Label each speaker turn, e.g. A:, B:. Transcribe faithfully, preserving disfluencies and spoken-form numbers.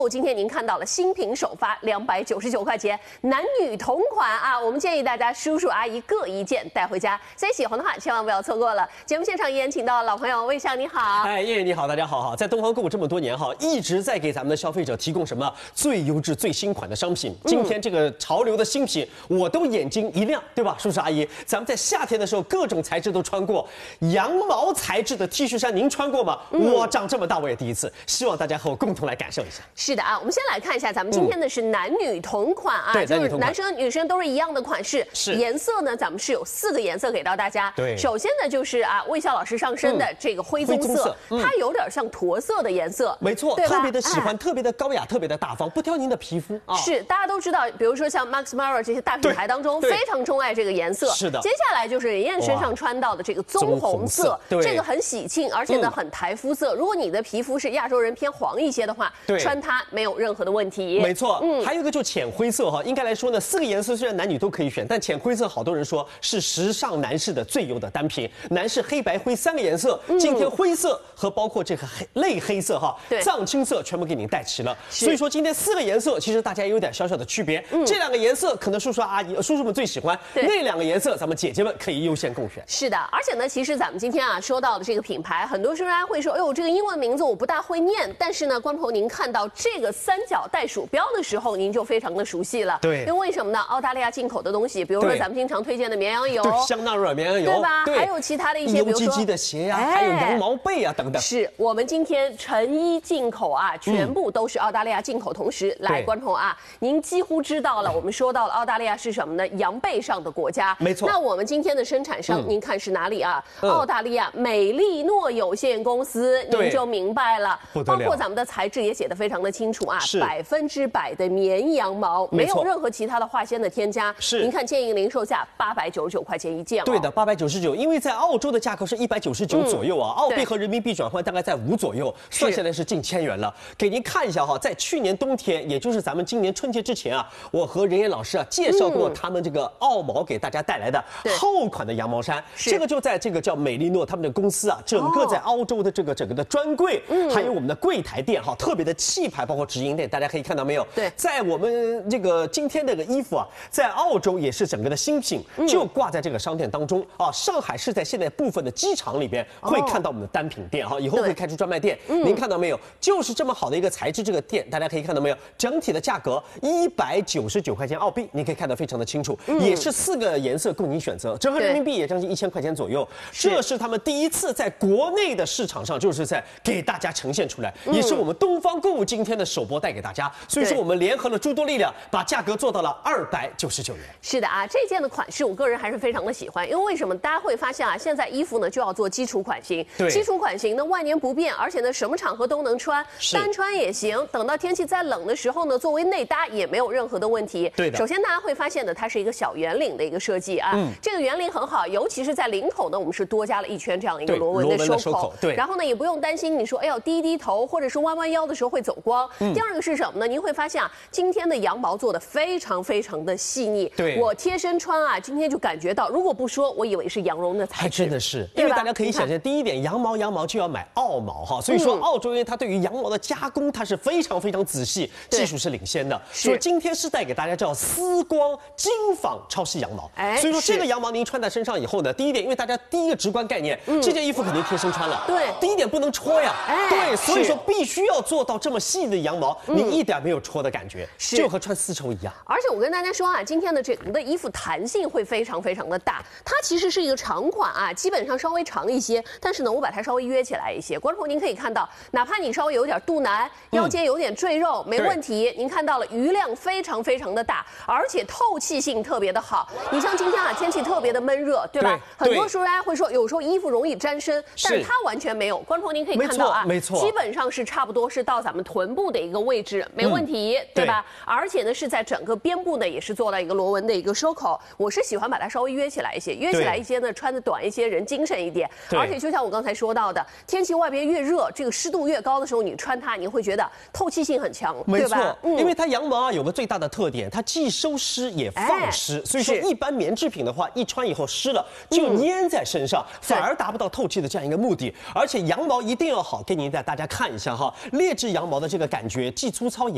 A: 今天您看到了新品首发两百九十九块钱，男女同款啊！我们建议大家叔叔阿姨各一件带回家，所以喜欢的话千万不要错过了。节目现场依然请到老朋友魏翔，你好。
B: 哎，叶叶你好，大家好哈，在东方购物这么多年哈，一直在给咱们的消费者提供什么最优质、最新款的商品。今天这个潮流的新品，我都眼睛一亮，对吧，叔叔阿姨？咱们在夏天的时候，各种材质都穿过，羊毛材质的 T 恤衫您穿过吗？嗯、我长这么大我也第一次，希望大家和我共同来感受一下。
A: 是的啊，我们先来看一下，咱们今天的是男女同款啊，
B: 对，
A: 就是男生女生都是一样的款式，
B: 是
A: 颜色呢，咱们是有四个颜色给到大家。
B: 对，
A: 首先呢就是啊，魏笑老师上身的这个灰棕色，嗯、它有点像驼色的颜色，
B: 没错，
A: 对吧？
B: 特别的喜欢，
A: 哎、
B: 特别的高雅，特别的大方，不挑您的皮肤啊。
A: 是，大家都知道，比如说像 Max Mara 这些大品牌当中，非常钟爱这个颜色。
B: 是的。
A: 接下来就是妍妍身上穿到的这个棕红色，
B: 对，
A: 这个很喜庆，而且呢、嗯、很台肤色。如果你的皮肤是亚洲人偏黄一些的话，对，穿它没有任何的问题。
B: 没错，嗯，还有一个就浅灰色哈，应该来说呢，四个颜色虽然男女都可以选，但浅灰色好多人说是时尚男士的最优的单品。男士黑白灰三个颜色，嗯、今天灰色和包括这个黑类黑色哈，藏青色全部给您带齐了。所以说今天四个颜色其实大家有点小小的区别，嗯、这两个颜色可能叔叔阿姨、叔叔们最喜欢，那两个颜色咱们姐姐们可以优先共选。
A: 是的，而且呢，其实咱们今天啊说到的这个品牌，很多叔叔阿姨会说，哎呦，这个英文名字我不大会念，但是呢，观众朋友您看到这个三角袋鼠标的时候，您就非常的熟悉了。
B: 对，
A: 因为为什么呢？澳大利亚进口的东西，比如说咱们经常推荐的绵羊油，
B: 对，香奈儿绵羊油，
A: 对吧？对，还有其他的一些，比如说
B: 油鸡鸡的鞋呀、啊，哎、还有羊毛被啊等等。
A: 是我们今天成衣进口啊，全部都是澳大利亚进口。同时，嗯、来，观众啊，您几乎知道了，我们说到了澳大利亚是什么呢？羊背上的国家。
B: 没错。
A: 那我们今天的生产商，嗯、您看是哪里啊？
B: 嗯、
A: 澳大利亚美利诺有限公司，您就明白了。包括咱们的材质也写得非常的清楚啊，百分之百的绵羊毛，没有任何其他的化纤的添加。
B: 是，
A: 您看建议零售价八百九十九块钱一件、哦。
B: 对的，八百九十九，因为在澳洲的价格是一百九十九左右啊，嗯、澳币和人民币转换大概在五左右，算下来是近千元了。给您看一下哈，在去年冬天，也就是咱们今年春节之前啊，我和任妍老师啊介绍过他们这个澳毛给大家带来的厚款的羊毛衫，这个就在这个叫美利诺他们的公司啊，整个在澳洲的这个整个的专柜，哦、还有我们的柜台店哈，特别的气派，包括直营店，大家可以看到没有？
A: 对，
B: 在我们这个今天这个衣服啊，在澳洲也是整个的新品，就挂在这个商店当中啊。上海是在现在部分的机场里边会看到我们的单品店哈，以后会开出专卖店。您看到没有？就是这么好的一个材质，这个店大家可以看到没有？整体的价格一百九十九块钱澳币，你可以看得非常的清楚，也是四个颜色供您选择，折合人民币也将近一千块钱左右。这是他们第一次在国内的市场上，就是在给大家呈现出来，也是我们东方购物今天的首播带给大家。所以说我们联合了诸多力量，把价格做到了二百九十九元。
A: 是的啊，这件的款式我个人还是非常的喜欢，因为为什么？大家会发现啊，现在衣服呢就要做基础款型，基础款型呢万年不变，而且呢什么场合都能穿，单穿也行。等到天气再冷的时候呢，作为内搭也没有任何的问题。
B: 对的。
A: 首先大家会发现呢，它是一个小圆领的一个设计啊，嗯、这个圆领很好，尤其是在领口呢，我们是多加了一圈这样一个螺纹的收口。
B: 收口对。
A: 然后呢，也不用担心你说哎呦低低头或者是弯弯腰的时候会走光。嗯、第二个是什么呢？您会发现啊，今天的羊毛做的非常非常的细腻。
B: 对。
A: 我贴身穿啊，今天就感觉到，如果不说，我以为是羊绒的材质。
B: 还真的是，因为大家可以想象，第一点，羊毛羊毛就要买澳毛哈，所以说澳洲因为它对于羊毛的加工，它是非常非常仔细，技术是领先的。所以今天是带给大家叫丝光精纺超细羊毛。哎，所以说这个羊毛您穿在身上以后呢，第一点，因为大家第一个直观概念，嗯、这件衣服肯定贴身穿了。
A: 对，
B: 第一点不能戳呀。哎，对，所以说必须要做到这么细的羊毛，你一点没有戳的感觉，就和穿丝绸一样。
A: 而且我跟大家说啊，今天的整个的衣服弹性会非常非常的大，它其实是一个长款啊，基本上稍微长一些，但是呢，我把它稍微约起来一些。观众朋友您可以看到，哪怕你稍微有点肚腩，腰间有点赘肉，嗯、没问题。您看到了余量非常非常的大，而且透气性特别的好。你像今天啊，天气特别的闷热，对吧？对很多时候大家会说，有时候衣服容易沾身，但是它完全没有。观众朋友您可以看到啊，
B: 没错，
A: 基本上是差不多是到咱们臀部的一个位置，没问题，嗯、对吧？对而且呢，是在整个边部呢，也是做到一个螺纹的一个收口。我是喜欢把它稍微约起来一些，约起来一些呢，穿的短一些，人精神一点。而且就像我刚才说到的，天气外边越热，这个湿度越高的时候，你穿它，你会觉得透气性很强，
B: 没错，
A: 嗯、
B: 因为它羊毛啊有个最大的特点，它既收湿也放湿，哎、所以说一般棉制品的话，一穿以后湿了就粘在身上，嗯、反而达不到透气的这样一个目的。而且羊毛一定要好，给您带大家看一下哈，劣质羊毛的这个感觉，既粗糙也。